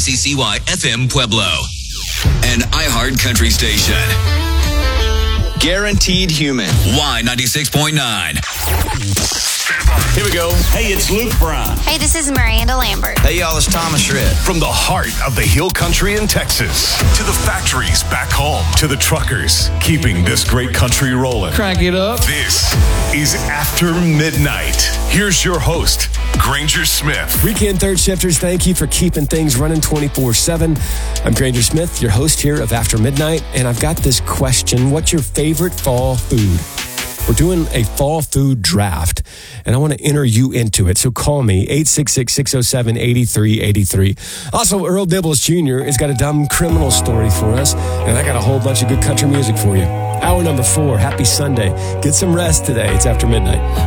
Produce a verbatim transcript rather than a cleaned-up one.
C C Y F M Pueblo, an iHeart country station. Guaranteed human. Y ninety-six point nine. Here we go. Hey, it's Luke Bryan. Hey, this is Miranda Lambert. Hey, y'all, it's Thomas Shred. From the heart of the hill country in Texas to the factories back home to the truckers keeping this great country rolling. Crank it up. This is After Midnight. Here's your host, Granger Smith. Weekend third shifters, thank you for keeping things running twenty-four seven. I'm Granger Smith, your host here of After Midnight, and I've got this question. What's your favorite fall food? We're doing a fall food draft, and I want to enter you into it. So call me, eight six six, six oh seven, eight three eight three. Also, Earl Dibbles Junior has got a dumb criminal story for us, and I got a whole bunch of good country music for you. Hour number four, happy Sunday. Get some rest today. It's After Midnight.